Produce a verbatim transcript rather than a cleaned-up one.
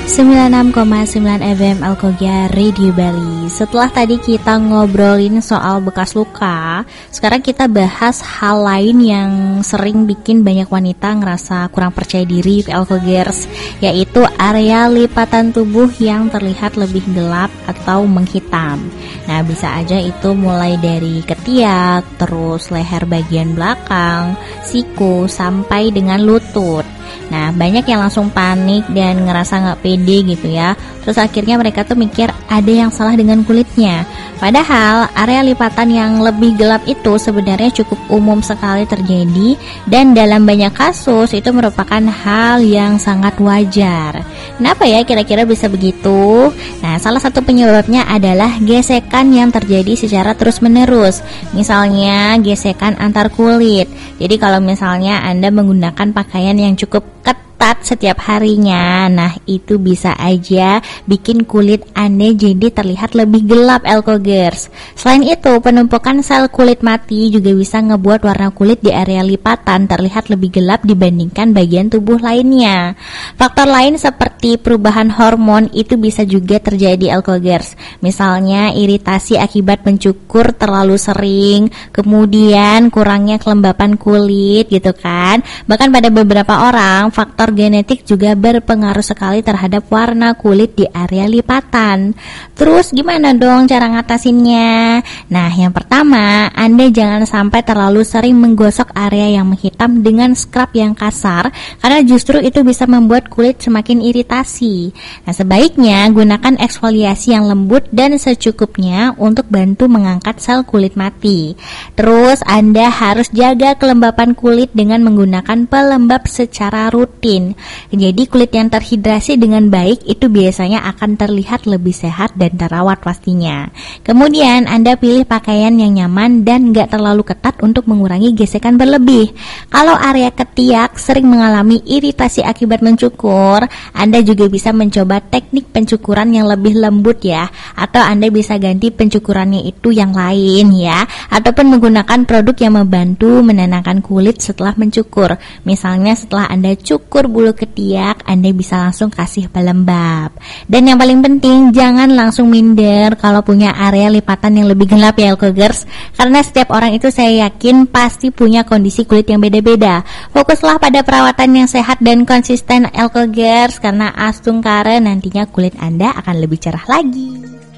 sembilan puluh enam koma sembilan F M Alkogia Radio Bali. Setelah tadi kita ngobrolin soal bekas luka, sekarang kita bahas hal lain yang sering bikin banyak wanita ngerasa kurang percaya diri Alkogers, yaitu area lipatan tubuh yang terlihat lebih gelap atau menghitam. Nah, bisa aja itu mulai dari ketiak, terus leher bagian belakang, siku, sampai dengan lutut. Nah, banyak yang langsung panik dan ngerasa gak pede gitu ya. Terus akhirnya mereka tuh mikir ada yang salah dengan kulitnya. Padahal area lipatan yang lebih gelap itu sebenarnya cukup umum sekali terjadi, dan dalam banyak kasus itu merupakan hal yang sangat wajar. Kenapa ya kira-kira bisa begitu? Nah, salah satu penyebabnya adalah gesekan yang terjadi secara terus-menerus. Misalnya gesekan antar kulit. Jadi kalau misalnya Anda menggunakan pakaian yang cukup ketat setiap harinya, nah itu bisa aja bikin kulit Anda jadi terlihat lebih gelap Alkogers. Selain itu, penumpukan sel kulit mati juga bisa ngebuat warna kulit di area lipatan terlihat lebih gelap dibandingkan bagian tubuh lainnya. Faktor lain seperti perubahan hormon itu bisa juga terjadi Alkogers. Misalnya iritasi akibat mencukur terlalu sering, kemudian kurangnya kelembapan kulit gitu kan. Bahkan pada beberapa orang, faktor genetik juga berpengaruh sekali terhadap warna kulit di area lipatan. Terus gimana dong cara ngatasinnya? Nah, yang pertama, Anda jangan sampai terlalu sering menggosok area yang menghitam dengan scrub yang kasar, karena justru itu bisa membuat kulit semakin iritasi. Nah, sebaiknya gunakan eksfoliasi yang lembut dan secukupnya untuk bantu mengangkat sel kulit mati. Terus Anda harus jaga kelembapan kulit dengan menggunakan pelembab secara rutin. Jadi kulit yang terhidrasi dengan baik itu biasanya akan terlihat lebih sehat dan terawat pastinya. Kemudian Anda pilih pakaian yang nyaman dan gak terlalu ketat untuk mengurangi gesekan berlebih. Kalau area ketiak sering mengalami iritasi akibat mencukur, Anda juga bisa mencoba teknik pencukuran yang lebih lembut ya. Atau Anda bisa ganti pencukurannya itu yang lain ya. Ataupun menggunakan produk yang membantu menenangkan kulit setelah mencukur. Misalnya setelah Anda cukur bulu ketiak, Anda bisa langsung kasih pelembab. Dan yang paling penting, jangan langsung minder kalau punya area lipatan yang lebih gelap ya Alkogers, karena setiap orang itu saya yakin pasti punya kondisi kulit yang beda-beda. Fokuslah pada perawatan yang sehat dan konsisten Alkogers, karena astungkare nantinya kulit Anda akan lebih cerah lagi.